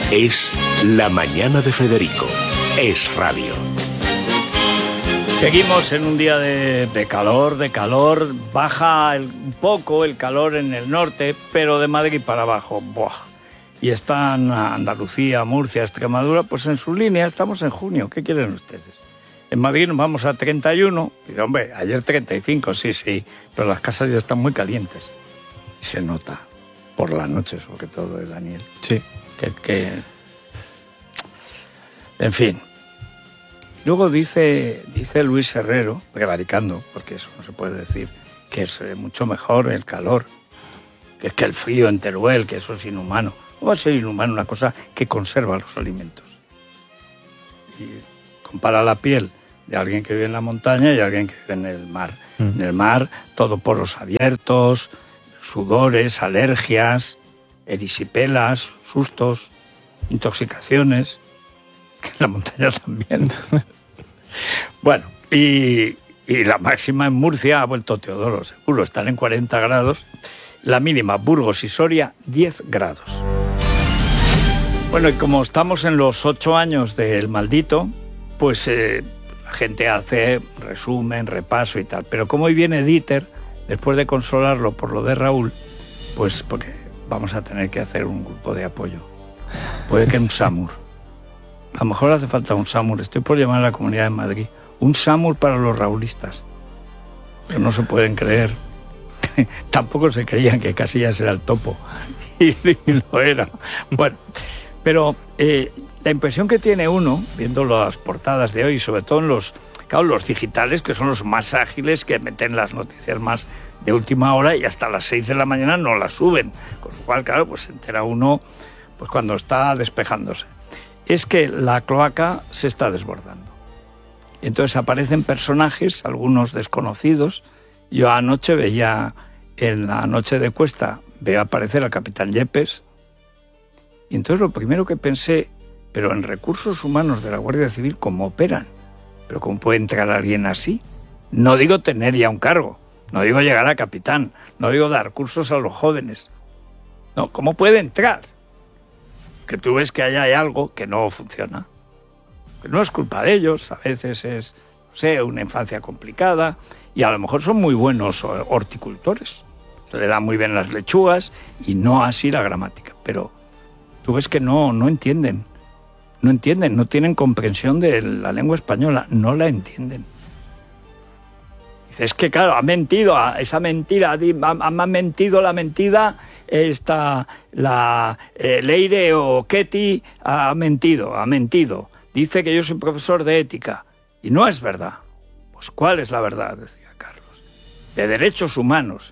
Es La Mañana de Federico. Es radio. Seguimos en un día de calor. Baja un poco el calor en el norte, pero de Madrid para abajo, ¡buah! Y están Andalucía, Murcia, Extremadura, pues en su línea. Estamos en junio. ¿Qué quieren ustedes? En Madrid nos vamos a 31. Y hombre, ayer 35, sí. Pero las casas ya están muy calientes. Y se nota por la noche, sobre todo, Daniel. Sí. En fin. Luego dice Luis Herrero, prevaricando, porque eso no se puede decir, que es mucho mejor el calor, que es que el frío en Teruel, que eso es inhumano. ¿Cómo va a ser inhumano una cosa que conserva los alimentos? Y compara la piel de alguien que vive en la montaña y alguien que vive en el mar. En el mar, todo poros abiertos, sudores, alergias, erisipelas, sustos, intoxicaciones. En la montaña también. Bueno, y la máxima en Murcia ha vuelto Teodoro, seguro, están en 40 grados. La mínima, Burgos y Soria, 10 grados. Bueno, y como estamos en los 8 años del maldito, pues la gente hace resumen, repaso y tal. Pero como hoy viene Dieter, después de consolarlo por lo de Raúl, pues porque vamos a tener que hacer un grupo de apoyo. Puede que un SAMUR. A lo mejor hace falta un SAMUR. Estoy por llamar a la Comunidad de Madrid. Un SAMUR para los raulistas. Que no se pueden creer. Tampoco se creían que Casillas era el topo. Y lo era. Bueno, pero la impresión que tiene uno, viendo las portadas de hoy, sobre todo en los digitales, que son los más ágiles, que meten las noticias más de última hora y hasta las 6 de la mañana no las suben. Con lo cual, claro, pues se entera uno pues cuando está despejándose. Es que la cloaca se está desbordando. Entonces aparecen personajes, algunos desconocidos. Yo anoche veía, en la noche de Cuesta, veo aparecer al capitán Yepes. Y entonces lo primero que pensé, pero en recursos humanos de la Guardia Civil, ¿cómo operan? ¿Pero cómo puede entrar alguien así? No digo tener ya un cargo, no digo llegar a capitán, no digo dar cursos a los jóvenes. No, ¿cómo puede entrar? Que tú ves que allá hay algo que no funciona. Que no es culpa de ellos, a veces es, no sé, una infancia complicada, y a lo mejor son muy buenos horticultores. Se le dan muy bien las lechugas y no así la gramática. Pero tú ves que no entienden. No entienden, no tienen comprensión de la lengua española, no la entienden. Dices que claro, ha mentido, esa mentira, ha mentido la mentira. Leire o Ketty ha mentido. Dice que yo soy profesor de ética. Y no es verdad. Pues ¿cuál es la verdad? Decía Carlos. De derechos humanos.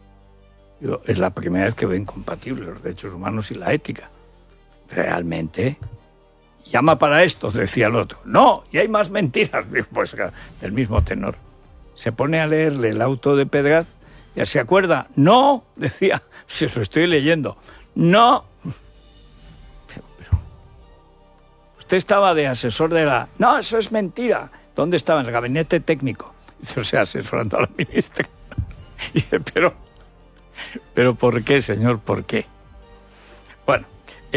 Es la primera vez que veo incompatibles los derechos humanos y la ética. Realmente. Llama para esto, decía el otro. No, y hay más mentiras. Pues del mismo tenor. Se pone a leerle el auto de Pedraz. ¿Ya se acuerda? No, decía. Si lo estoy leyendo. No. Pero usted estaba de asesor de la... No, eso es mentira. ¿Dónde estaba? En el gabinete técnico. Dice, o sea, asesorando a la ministra. Y dice, pero ¿por qué, señor? ¿Por qué? Bueno,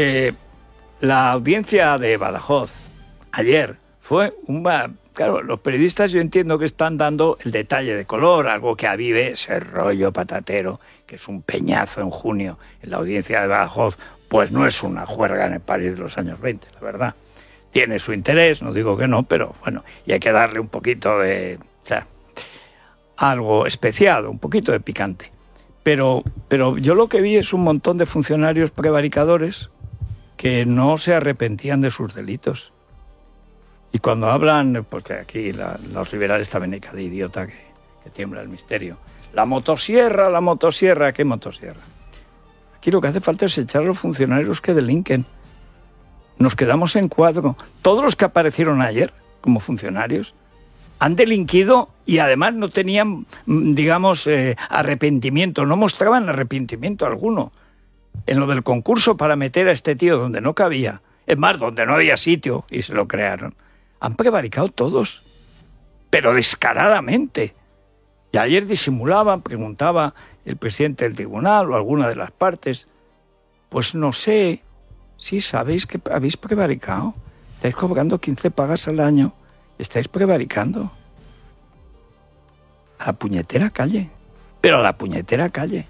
la audiencia de Badajoz ayer fue Claro, los periodistas yo entiendo que están dando el detalle de color, algo que avive ese rollo patatero, que es un peñazo en junio en la audiencia de Badajoz, pues no es una juerga en el París de los años 20, la verdad. Tiene su interés, no digo que no, pero bueno, y hay que darle un poquito de... O sea, algo especial, un poquito de picante. Pero yo lo que vi es un montón de funcionarios prevaricadores que no se arrepentían de sus delitos. Y cuando hablan, porque aquí los liberales también hay cada idiota que tiembla el misterio. La motosierra, ¿qué motosierra? Aquí lo que hace falta es echar a los funcionarios que delinquen. Nos quedamos en cuadro. Todos los que aparecieron ayer como funcionarios han delinquido y además no tenían, digamos, arrepentimiento, no mostraban arrepentimiento alguno. En lo del concurso para meter a este tío donde no cabía, es más, donde no había sitio, y se lo crearon. Han prevaricado todos, pero descaradamente. Y ayer disimulaban, preguntaba el presidente del tribunal o alguna de las partes, pues no sé Sí, sabéis que habéis prevaricado. Estáis cobrando 15 pagas al año. Estáis prevaricando. A la puñetera calle. Pero a la puñetera calle.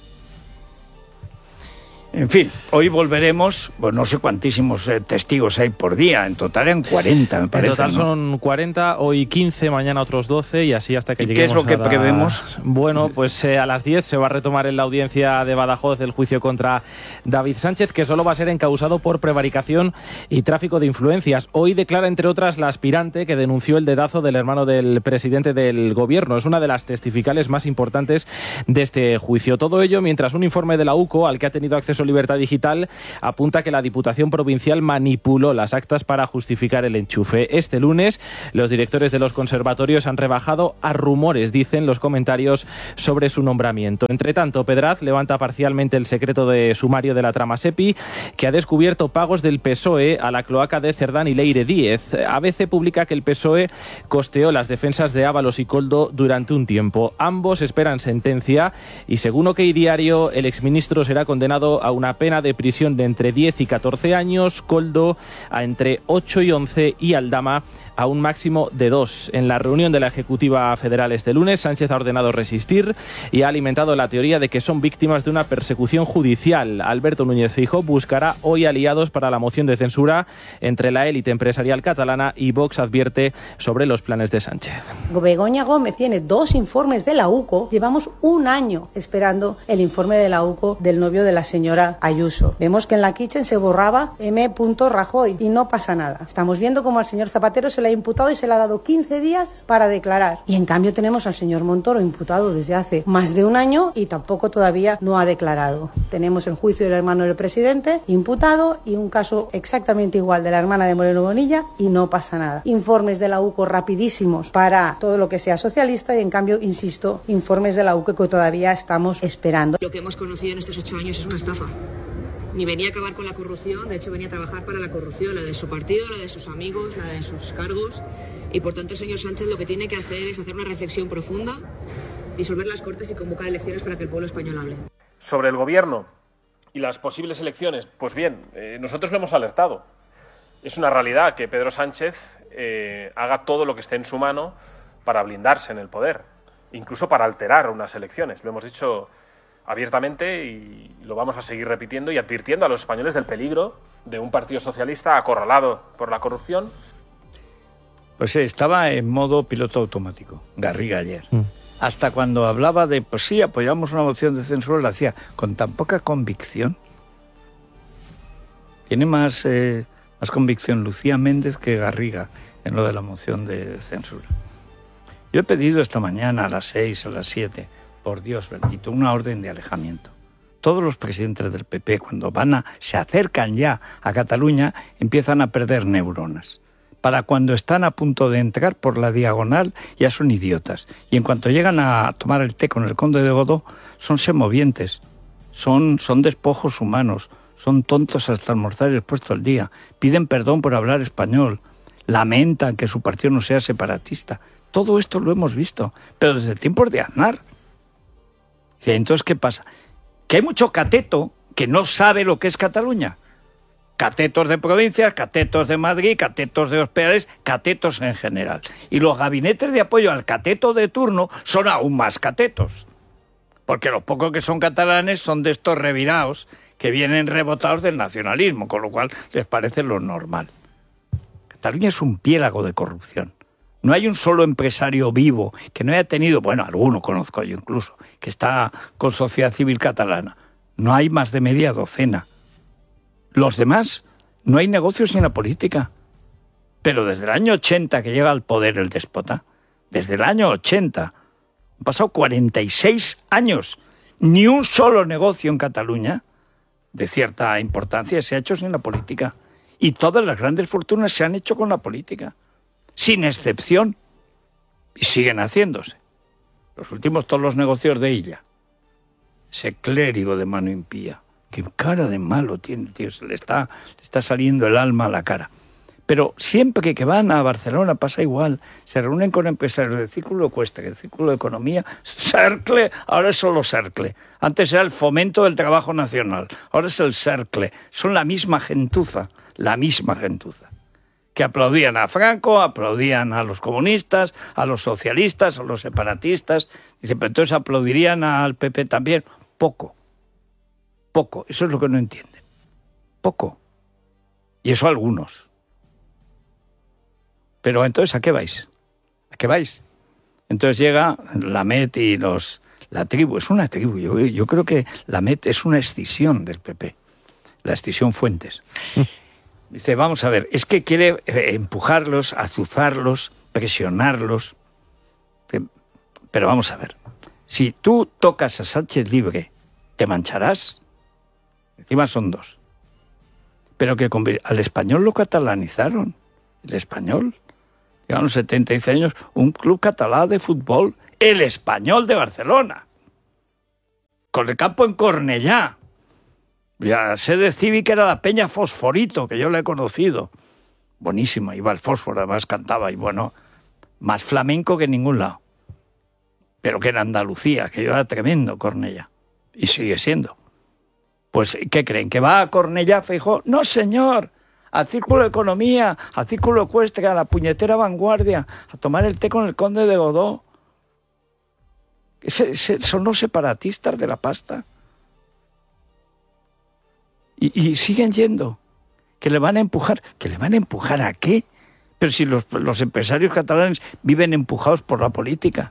En fin, hoy volveremos, pues no sé cuantísimos testigos hay por día, en total eran 40, me parece. En total, ¿no? Son 40, hoy 15, mañana otros 12 y así hasta que lleguemos. ¿Qué es lo que prevemos? Bueno, pues a las 10 se va a retomar en la audiencia de Badajoz el juicio contra David Sánchez, que solo va a ser encausado por prevaricación y tráfico de influencias. Hoy declara, entre otras, la aspirante que denunció el dedazo del hermano del presidente del gobierno. Es una de las testificales más importantes de este juicio. Todo ello mientras un informe de la UCO, al que ha tenido acceso Libertad Digital, apunta que la Diputación Provincial manipuló las actas para justificar el enchufe. Este lunes, los directores de los conservatorios han rebajado a rumores, dicen los comentarios sobre su nombramiento. Entre tanto, Pedraz levanta parcialmente el secreto de sumario de la trama SEPI, que ha descubierto pagos del PSOE a la cloaca de Cerdán y Leire Díez. ABC publica que el PSOE costeó las defensas de Ábalos y Koldo durante un tiempo. Ambos esperan sentencia y, según OK Diario, el exministro será condenado a una pena de prisión de entre 10 y 14 años, Koldo a entre 8 y 11 y Aldama a un máximo de 2. En la reunión de la Ejecutiva Federal este lunes, Sánchez ha ordenado resistir y ha alimentado la teoría de que son víctimas de una persecución judicial. Alberto Núñez Feijóo buscará hoy aliados para la moción de censura entre la élite empresarial catalana y Vox advierte sobre los planes de Sánchez. Begoña Gómez tiene 2 informes de la UCO. Llevamos un año esperando el informe de la UCO del novio de la señora Ayuso. Vemos que en la Kitchen se borraba M. Rajoy y no pasa nada. Estamos viendo cómo al señor Zapatero se le ha imputado y se le ha dado 15 días para declarar. Y en cambio tenemos al señor Montoro imputado desde hace más de un año y tampoco todavía no ha declarado. Tenemos el juicio del hermano del presidente imputado y un caso exactamente igual de la hermana de Moreno Bonilla y no pasa nada. Informes de la UCO rapidísimos para todo lo que sea socialista y en cambio, insisto, informes de la UCO que todavía estamos esperando. Lo que hemos conocido en estos 8 años es una estafa. Ni venía a acabar con la corrupción, de hecho venía a trabajar para la corrupción, la de su partido, la de sus amigos, la de sus cargos. Y por tanto el señor Sánchez lo que tiene que hacer es hacer una reflexión profunda, disolver las Cortes y convocar elecciones para que el pueblo español hable. Sobre el gobierno y las posibles elecciones, pues bien, nosotros lo hemos alertado. Es una realidad que Pedro Sánchez haga todo lo que esté en su mano para blindarse en el poder, incluso para alterar unas elecciones. Lo hemos dicho abiertamente y lo vamos a seguir repitiendo y advirtiendo a los españoles del peligro de un partido socialista acorralado por la corrupción. Pues estaba en modo piloto automático, Garriga ayer. Hasta cuando hablaba de, pues sí, apoyamos una moción de censura, lo hacía con tan poca convicción. Tiene más convicción Lucía Méndez que Garriga en lo de la moción de censura. Yo he pedido esta mañana a las 6, a las 7... por Dios bendito, una orden de alejamiento. Todos los presidentes del PP, cuando se acercan ya a Cataluña, empiezan a perder neuronas. Para cuando están a punto de entrar por la diagonal, ya son idiotas. Y en cuanto llegan a tomar el té con el conde de Godó, son semovientes, son despojos humanos, son tontos hasta almorzar expuesto al día, piden perdón por hablar español, lamentan que su partido no sea separatista. Todo esto lo hemos visto, pero desde tiempos de Aznar. Entonces, ¿qué pasa? Que hay mucho cateto que no sabe lo que es Cataluña. Catetos de provincias, catetos de Madrid, catetos de hospedales, catetos en general. Y los gabinetes de apoyo al cateto de turno son aún más catetos. Porque los pocos que son catalanes son de estos revirados que vienen rebotados del nacionalismo, con lo cual les parece lo normal. Cataluña es un piélago de corrupción. No hay un solo empresario vivo que no haya tenido, bueno, alguno conozco yo incluso, que está con Sociedad Civil Catalana. No hay más de media docena. Los demás, no hay negocios en la política. Pero desde el año 80 que llega al poder el déspota, desde el año 80, han pasado 46 años, ni un solo negocio en Cataluña de cierta importancia se ha hecho sin la política. Y todas las grandes fortunas se han hecho con la política. Sin excepción, y siguen haciéndose. Los últimos, todos los negocios de Illa. Ese clérigo de mano impía. Qué cara de malo tiene, tío, se le está saliendo el alma a la cara. Pero siempre que van a Barcelona pasa igual. Se reúnen con empresarios del Círculo Ecuestre, del Círculo de Economía, Cercle, ahora es solo Cercle. Antes era el Fomento del Trabajo Nacional, ahora es el Cercle. Son la misma gentuza, que aplaudían a Franco, aplaudían a los comunistas, a los socialistas, a los separatistas. Dice, pero entonces aplaudirían al PP también. Poco. Eso es lo que no entienden. Poco. Y eso algunos. Pero entonces, ¿a qué vais? Entonces llega Lamet y la tribu. Es una tribu. Yo creo que Lamet es una escisión del PP. La escisión Fuentes. Dice, vamos a ver, es que quiere empujarlos, azuzarlos, presionarlos. Pero vamos a ver, si tú tocas a Sánchez libre, ¿te mancharás? Encima son dos. Pero que al Español lo catalanizaron. El Español. Llevan 76 años, un club catalán de fútbol, el Español de Barcelona. Con el campo en Cornellá. La sede cívica era la Peña Fosforito, que yo la he conocido. Buenísima, iba al fósforo, además cantaba, y bueno, más flamenco que en ningún lado. Pero que en Andalucía, que yo era tremendo, Cornellá. Y sigue siendo. Pues, ¿qué creen? ¿Que va a Cornellá, Feijóo? No, señor. Al Círculo de Economía, al Círculo Ecuestre, a la puñetera Vanguardia, a tomar el té con el conde de Godó. Son los separatistas de la pasta. Y siguen yendo. Que le van a empujar. ¿Que le van a empujar a qué? Pero si los empresarios catalanes viven empujados por la política.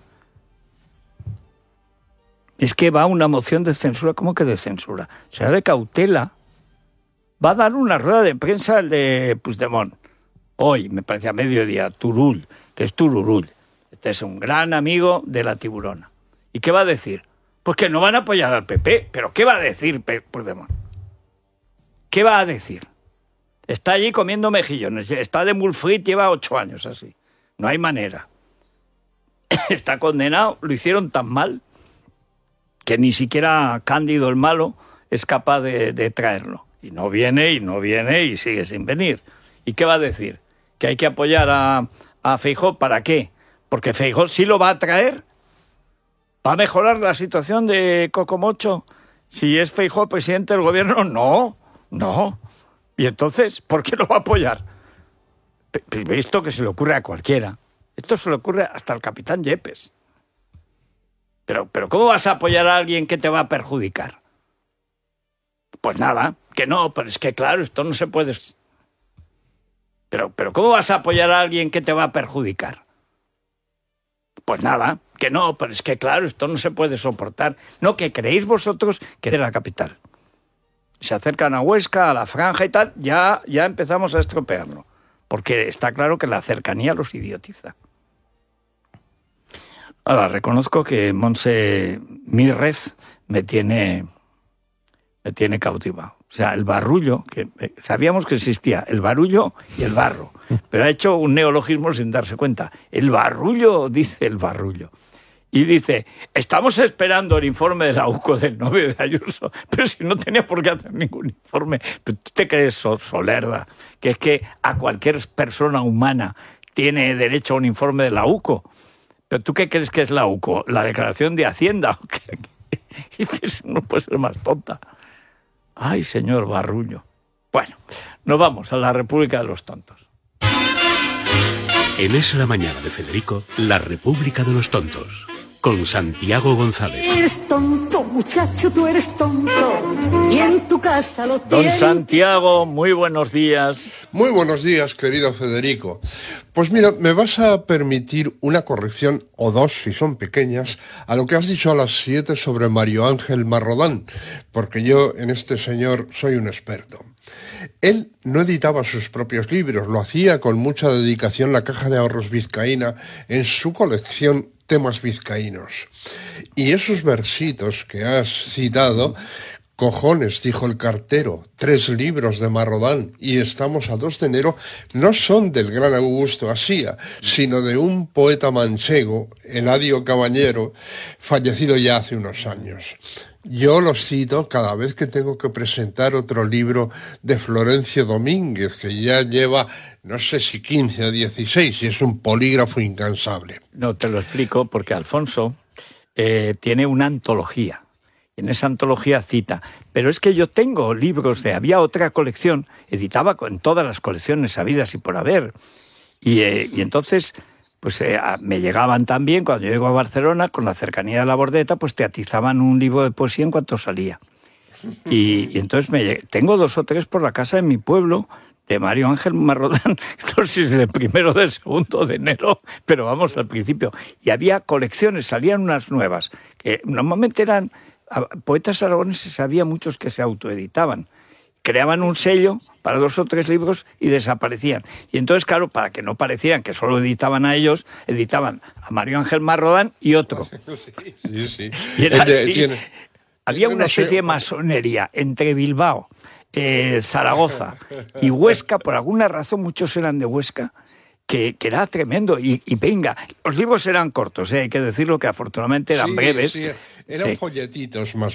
Es que va una moción de censura. ¿Cómo que de censura? Será de cautela. Va a dar una rueda de prensa el de Puigdemont. Hoy, me parece a mediodía, Turull, que es Tururull. Este es un gran amigo de la Tiburona. ¿Y qué va a decir? Pues que no van a apoyar al PP. ¿Pero qué va a decir Puigdemont? ¿Qué va a decir? Está allí comiendo mejillones. Está de Mulfrit, lleva 8 años así. No hay manera. Está condenado. Lo hicieron tan mal que ni siquiera Cándido el malo es capaz de traerlo. Y no viene y sigue sin venir. ¿Y qué va a decir? ¿Que hay que apoyar a Feijóo? ¿Para qué? Porque Feijóo sí lo va a traer. ¿Va a mejorar la situación de Cocomocho si es Feijóo presidente del gobierno? No. Y entonces, ¿por qué lo va a apoyar? Esto que se le ocurre a cualquiera. Esto se le ocurre hasta al capitán Yepes. Pero ¿cómo vas a apoyar a alguien que te va a perjudicar? Pues nada, que no, pero es que claro, esto no se puede. Pero ¿cómo vas a apoyar a alguien que te va a perjudicar? Pues nada, que no, pero es que claro, esto no se puede soportar. No, que creéis vosotros que de la capital. Se acercan a Huesca, a la Franja y tal, ya empezamos a estropearlo. Porque está claro que la cercanía los idiotiza. Ahora, reconozco que Montse Mírrez me tiene cautivado. O sea, el barrullo, que sabíamos que existía el barullo y el barro, pero ha hecho un neologismo sin darse cuenta. El barrullo, dice el barrullo. Y dice, estamos esperando el informe de la UCO del novio de Ayuso, pero si no tenía por qué hacer ningún informe. Pero tú te crees, Solerda, que es que a cualquier persona humana tiene derecho a un informe de la UCO. ¿Pero tú qué crees que es la UCO? ¿La declaración de Hacienda? Y que no puede ser más tonta. Ay, señor Barrullo. Bueno, nos vamos a la República de los Tontos. En Es la Mañana de Federico, la República de los Tontos, con Santiago González. Eres tonto, muchacho, tú eres tonto, y en tu casa lo Don tienes. Santiago, muy buenos días. Muy buenos días, querido Federico. Pues mira, me vas a permitir una corrección, o dos si son pequeñas, a lo que has dicho a las 7 sobre Mario Ángel Marrodán, porque yo en este señor soy un experto. Él no editaba sus propios libros, lo hacía con mucha dedicación la Caja de Ahorros Vizcaína en su colección Temas Vizcaínos. Y esos versitos que has citado, cojones, dijo el cartero, 3 libros de Marrodán y estamos a 2 de enero, no son del gran Augusto Asía, sino de un poeta manchego, Eladio Caballero, fallecido ya hace unos años. Yo los cito cada vez que tengo que presentar otro libro de Florencio Domínguez, que ya lleva no sé si 15 o 16, y es un polígrafo incansable. No, te lo explico, porque Alfonso tiene una antología. En esa antología cita, pero es que yo tengo libros había otra colección, editaba en todas las colecciones habidas y por haber, y entonces pues me llegaban también, cuando yo llego a Barcelona, con la cercanía de la Bordeta, pues te atizaban un libro de poesía en cuanto salía. Y entonces tengo 2 o 3 por la casa de mi pueblo, de Mario Ángel Marrodán, no sé si es del 1 o del 2 de enero, pero vamos al principio. Y había colecciones, salían unas nuevas, que normalmente eran poetas aragoneses, había muchos que se autoeditaban. Creaban un sello para 2 o 3 libros y desaparecían. Y entonces, claro, para que no parecieran que solo editaban a ellos, editaban a Mario Ángel Marrodán y otro. Sí. Y era así. Había una especie de masonería entre Bilbao, Zaragoza y Huesca. Por alguna razón muchos eran de Huesca, que era tremendo. Y venga, los libros eran cortos, hay que decirlo, que afortunadamente eran breves. Sí, eran folletitos más